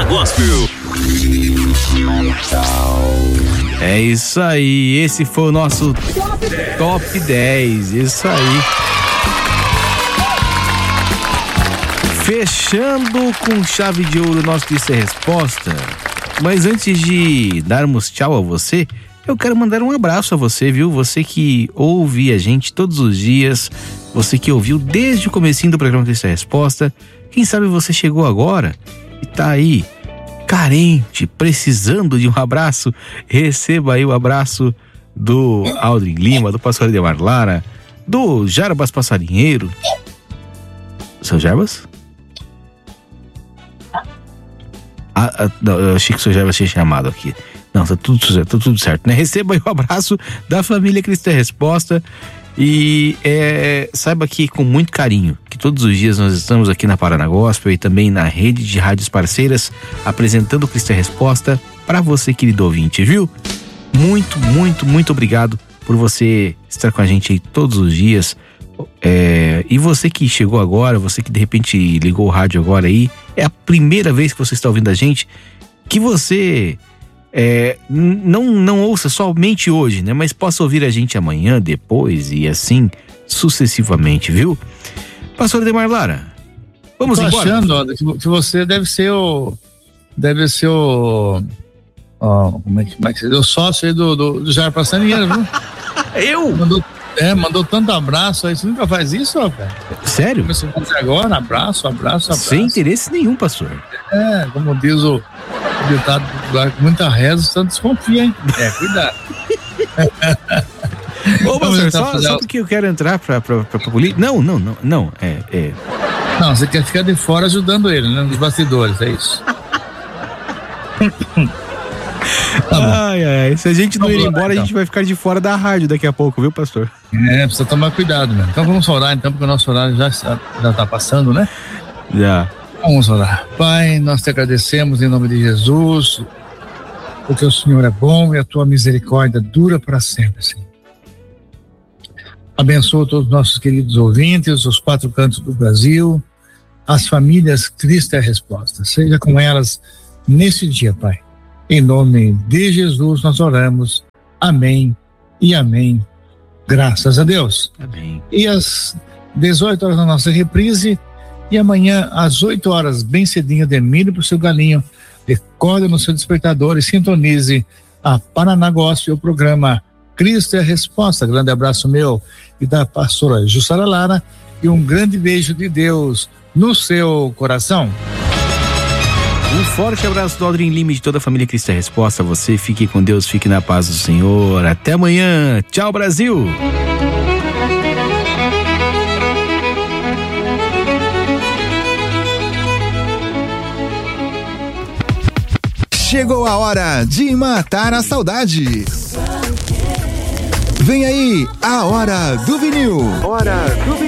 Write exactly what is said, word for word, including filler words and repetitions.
Gospel. É isso aí, esse foi o nosso Top dez, isso aí. Fechando com chave de ouro nosso Cristo é Resposta. Mas antes de darmos tchau a você, eu quero mandar um abraço a você, viu? Você que ouve a gente todos os dias, você que ouviu desde o comecinho do programa Cristo é Resposta. Quem sabe você chegou agora e tá aí carente, precisando de um abraço. Receba aí o abraço do Aldrin Lima, do pastor Edemar Lara, do Jarbas Passarinheiro. Seu Jarbas? Ah, ah, não, eu achei que o seu Jarbas tinha chamado aqui. Não, tá tudo, tá tudo certo, né? Receba aí o abraço da família Cristo é Resposta. E é, saiba que com muito carinho, que todos os dias nós estamos aqui na Paraná Gospel e também na rede de rádios parceiras apresentando o Cristo é Resposta para você, querido ouvinte, viu? Muito, muito, muito obrigado por você estar com a gente aí todos os dias. É, e você que chegou agora, você que de repente ligou o rádio agora aí, é a primeira vez que você está ouvindo a gente, que você é, não, não ouça somente hoje, né? Mas possa ouvir a gente amanhã, depois e assim sucessivamente, viu? Pastor Edemar Lara, vamos Tô embora. achando, ó, que você deve ser o deve ser o ó, como é que, como é que você, o sócio aí do, do, do Jair Passarinheiro, viu? Eu? Mandou, é, mandou tanto abraço aí, você nunca faz isso, ó, cara? Sério? Começou a fazer agora, abraço, abraço, abraço. Sem interesse nenhum, pastor. É, como diz o ditado popular, com muita reza, o santo desconfia, hein? É, cuidado. Ô, pastor, só, fazer... só porque eu quero entrar pra, pra, pra, pra política. Não, não, não, não, é, é... Não, você quer ficar de fora ajudando ele, né? Nos bastidores, é isso. Tá ai, ai, se a gente não ir embora, então a gente vai ficar de fora da rádio daqui a pouco, viu, pastor? É, precisa tomar cuidado, né? Então vamos orar, então, porque o nosso horário já, já tá passando, né? Já. Vamos orar. Pai, nós te agradecemos em nome de Jesus, porque o Senhor é bom e a tua misericórdia dura para sempre, Senhor. Abençoa todos os nossos queridos ouvintes, os quatro cantos do Brasil, as famílias. Cristo é a Resposta. Seja com elas nesse dia, Pai. Em nome de Jesus nós oramos. Amém e amém. Graças a Deus. Amém. E às dezoito horas na nossa reprise, e amanhã às oito horas, bem cedinho, de milho pro seu galinho, decode no seu despertador e sintonize a Paraná Gospel, o programa Cristo é a Resposta. Grande abraço meu e da pastora Jussara Lara, e um grande beijo de Deus no seu coração. Um forte abraço do Aldrin Lima e de toda a família Cristo é Resposta. Você fique com Deus, fique na paz do Senhor. Até amanhã. Tchau, Brasil. Chegou a hora de matar a saudade. Vem aí a Hora do Vinil. Hora do Vinil.